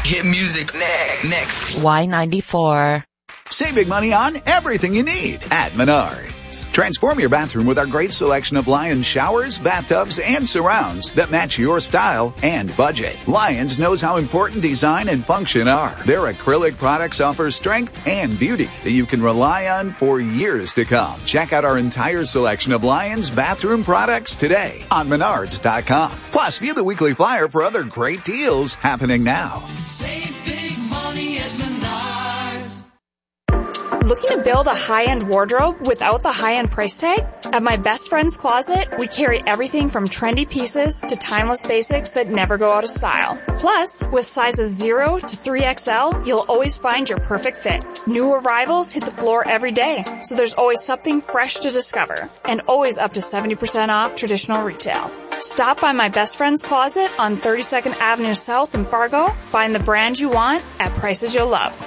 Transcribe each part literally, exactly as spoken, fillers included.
Hit music ne- next. Y ninety-four. Save big money on everything you need at Menards. Transform your bathroom with our great selection of Lions showers, bathtubs, and surrounds that match your style and budget. Lions knows how important design and function are. Their acrylic products offer strength and beauty that you can rely on for years to come. Check out our entire selection of Lions bathroom products today on Menards dot com. Plus, view the weekly flyer for other great deals happening now. Save big money at Menards. Looking to build a high-end wardrobe without the high-end price tag? At my best friend's closet, we carry everything from trendy pieces to timeless basics that never go out of style. Plus, with sizes zero to three X L, you'll always find your perfect fit. New arrivals hit the floor every day, so there's always something fresh to discover, and always up to seventy percent off traditional retail. Stop by my best friend's closet on thirty-second Avenue South in Fargo. Find the brand you want at prices you'll love.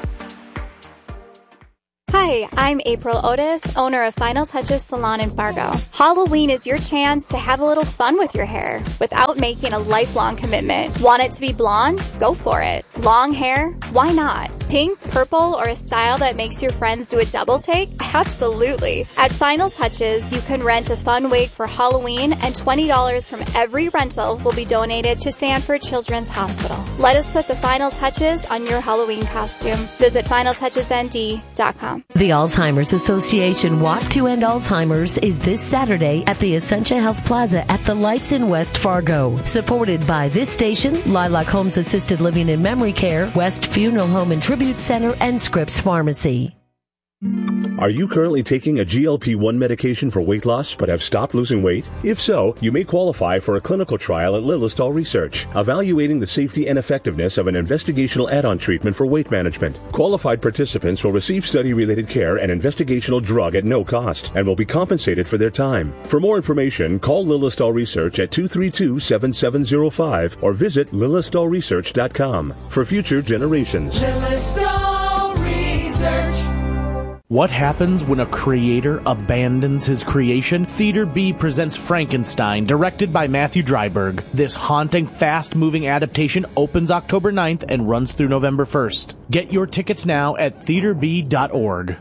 Hi, I'm April Otis, owner of Final Touches Salon in Fargo. Halloween is your chance to have a little fun with your hair without making a lifelong commitment. Want it to be blonde? Go for it. Long hair? Why not? Pink, purple, or a style that makes your friends do a double take? Absolutely. At Final Touches, you can rent a fun wig for Halloween, and twenty dollars from every rental will be donated to Sanford Children's Hospital. Let us put the final touches on your Halloween costume. Visit final touches N D dot com. The Alzheimer's Association Walk to End Alzheimer's is this Saturday at the Essentia Health Plaza at the Lights in West Fargo. Supported by this station, Lilac Homes Assisted Living and Memory Care, West Funeral Home and Tribute Center, and Scripps Pharmacy. Are you currently taking a G L P one medication for weight loss but have stopped losing weight? If so, you may qualify for a clinical trial at Lilistol Research, evaluating the safety and effectiveness of an investigational add-on treatment for weight management. Qualified participants will receive study-related care and investigational drug at no cost and will be compensated for their time. For more information, call Lilistol Research at two three two, seven seven zero five or visit lilistol research dot com. For future generations. Lilistol Research. What happens when a creator abandons his creation? Theater B presents Frankenstein, directed by Matthew Dryberg. This haunting, fast-moving adaptation opens October ninth and runs through November first. Get your tickets now at theater b dot org.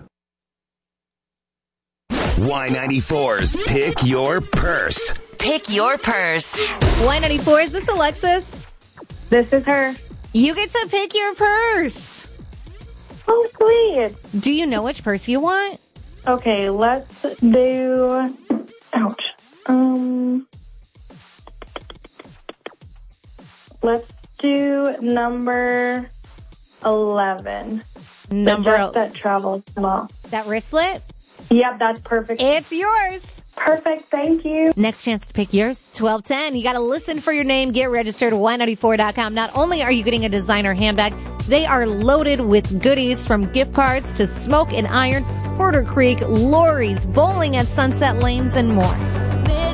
Y ninety-four's Pick Your Purse. Pick your purse. Y ninety-four, is this Alexis? This is her. You get to pick your purse. Oh, sweet. Do you know which purse you want? Okay, let's do... Ouch. Um... Let's do number eleven. Number... The dress that travels small. That wristlet? Yep, that's perfect. It's yours. Perfect, thank you. Next chance to pick yours, twelve ten. You got to listen for your name. Get registered at Y ninety-four dot com. Not only are you getting a designer handbag, they are loaded with goodies from gift cards to Smoke and Iron, Porter Creek, Lori's, bowling at Sunset Lanes, and more.